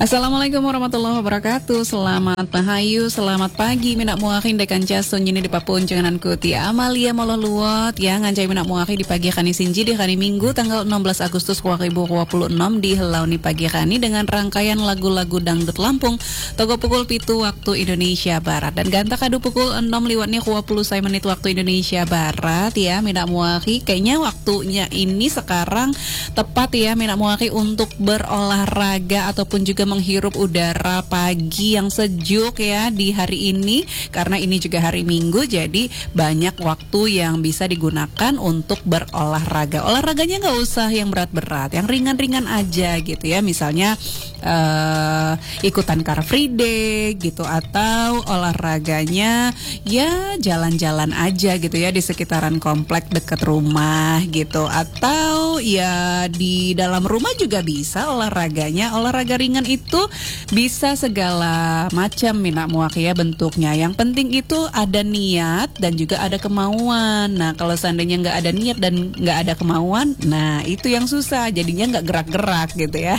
Assalamualaikum warahmatullahi wabarakatuh. Selamat pahayu, selamat pagi. Minak muakin dekan casun ini di papun janganan kuti Amalia molo luot ya ngancai minak muakin di pagi kani sinji di hari Minggu tanggal 16 Agustus 2026 di Helau ni pagi kani dengan rangkaian lagu-lagu dangdut Lampung togo pukul pitu waktu Indonesia Barat dan ganta kadu pukul 6 liwatnya 20 menit waktu Indonesia Barat ya. Minak muakin kayaknya waktunya ini sekarang tepat ya minak muakin untuk berolahraga ataupun juga menghirup udara pagi yang sejuk ya di hari ini karena ini juga hari Minggu, jadi banyak waktu yang bisa digunakan untuk berolahraga. Olahraganya nggak usah yang berat-berat, yang ringan-ringan aja gitu ya, misalnya ikutan Car Free Day gitu, atau olahraganya ya jalan-jalan aja gitu ya di sekitaran komplek dekat rumah gitu, atau ya di dalam rumah juga bisa olahraganya. Olahraga ringan itu bisa segala macam minak muak ya bentuknya. Yang penting itu ada niat dan juga ada kemauan. Nah kalau seandainya nggak ada niat dan nggak ada kemauan, nah itu yang susah, jadinya nggak gerak-gerak gitu ya.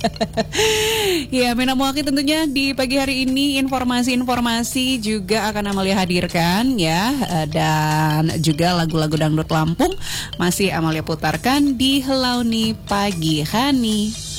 Ya minak muak tentunya di pagi hari ini informasi-informasi juga akan Amalia hadirkan ya, dan juga lagu-lagu dangdut Lampung masih Amalia putarkan di Helau ni pagi hani.